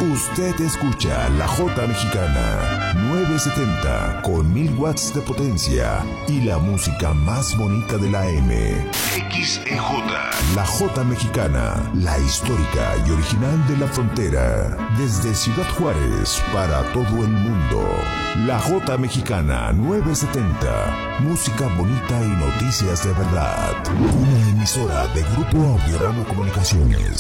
Usted escucha la J Mexicana 970 con 1000 watts de potencia y la música más bonita de la M. XEJ. La J Mexicana, la histórica y original de la frontera. Desde Ciudad Juárez para todo el mundo. La J Mexicana 970. Música bonita y noticias de verdad. Una emisora de Grupo Audiorama Comunicaciones.